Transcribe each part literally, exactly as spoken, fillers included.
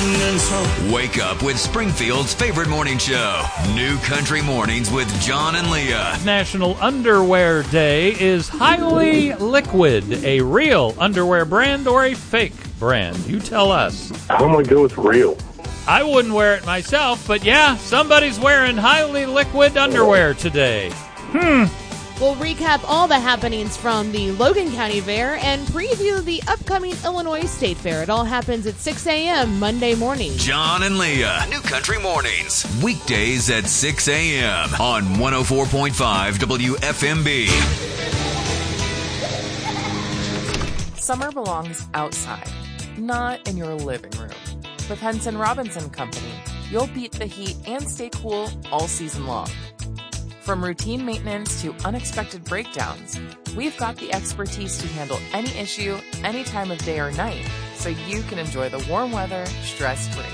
and some. Wake up with Springfield's favorite morning show, New Country Mornings with John and Leah. National Underwear Day is Highly Liquid, a real underwear brand or a fake brand? You tell us. I'm going to go with real. I wouldn't wear it myself, but yeah, somebody's wearing Highly Liquid underwear today. Hmm. We'll recap all the happenings from the Logan County Fair and preview the upcoming Illinois State Fair. It all happens at six a.m. Monday morning. John and Leah, New Country Mornings, weekdays at six a.m. on one oh four point five W F M B. Summer belongs outside, not in your living room. With Henson Robinson Company, you'll beat the heat and stay cool all season long. From routine maintenance to unexpected breakdowns, we've got the expertise to handle any issue, any time of day or night, so you can enjoy the warm weather stress-free.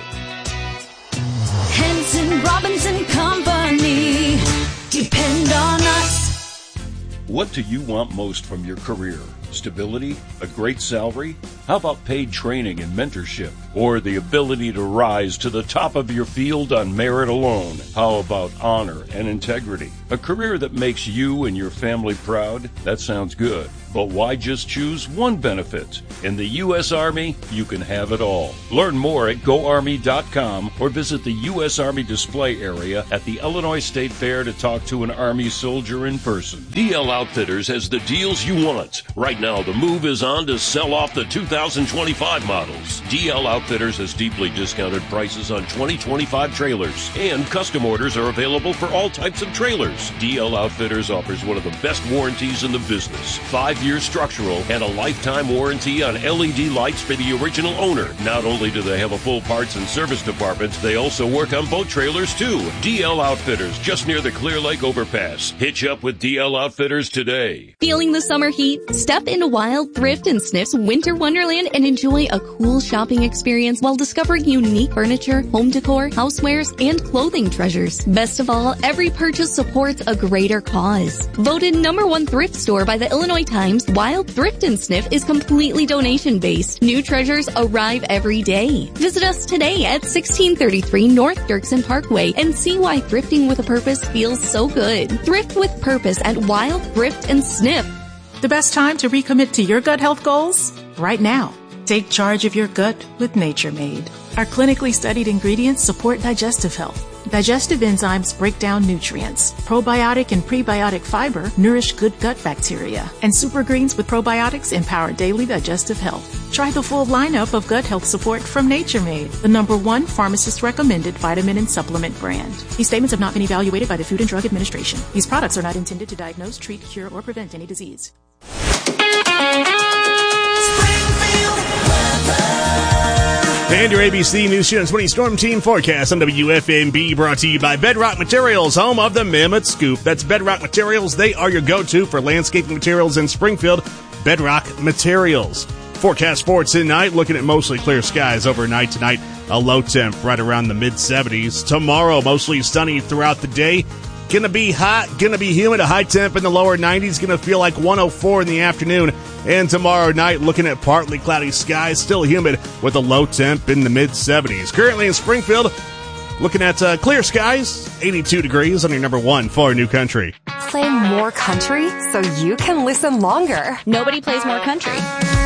Henson Robinson Company. Depend on us. What do you want most from your career? Stability? A great salary? How about paid training and mentorship? Or the ability to rise to the top of your field on merit alone? How about honor and integrity? A career that makes you and your family proud? That sounds good. But why just choose one benefit? In the U S Army, you can have it all. Learn more at go army dot com or visit the U S Army display area at the Illinois State Fair to talk to an Army soldier in person. D L Outfitters has the deals you want. Right now, the move is on to sell off the two thousand twenty-five models. D L Outfitters has deeply discounted prices on twenty twenty-five trailers, and custom orders are available for all types of trailers. D L Outfitters offers one of the best warranties in the business. Five-year structural and a lifetime warranty on L E D lights for the original owner. Not only do they have a full parts and service department, they also work on boat trailers too. D L Outfitters, just near the Clear Lake Overpass. Hitch up with D L Outfitters today. Feeling the summer heat? Step into Wild Thrift and Sniff's Winter Wonderland and enjoy a cool shopping experience while discovering unique furniture, home decor, housewares, and clothing treasures. Best of all, every purchase supports a greater cause. Voted number one thrift store by the Illinois Times, Wild Thrift and Sniff is completely donation-based. New treasures arrive every day. Visit us today at sixteen thirty-three North Dirksen Parkway and see why thrifting with a purpose feels so good. Thrift with purpose at Wild Thrift and Sniff. The best time to recommit to your gut health goals? Right now. Take charge of your gut with Nature Made. Our clinically studied ingredients support digestive health. Digestive enzymes break down nutrients. Probiotic and prebiotic fiber nourish good gut bacteria. And super greens with probiotics empower daily digestive health. Try the full lineup of gut health support from Nature Made, the number one pharmacist-recommended vitamin and supplement brand. These statements have not been evaluated by the Food and Drug Administration. These products are not intended to diagnose, treat, cure, or prevent any disease. And your A B C News Channel twenty Storm Team forecast on W F M B, brought to you by Bedrock Materials, home of the Mammoth Scoop. That's Bedrock Materials. They are your go-to for landscaping materials in Springfield. Bedrock Materials. Forecast for tonight, looking at mostly clear skies overnight tonight. A low temp right around the mid seventies. Tomorrow, mostly sunny throughout the day. Gonna be hot, gonna be humid, a high temp in the lower nineties, gonna feel like one oh four in the afternoon. And tomorrow night, looking at partly cloudy skies, still humid with a low temp in the mid seventies. Currently in Springfield, looking at uh, clear skies, eighty-two degrees on your number one for New Country. Play more country so you can listen longer. Nobody plays more country.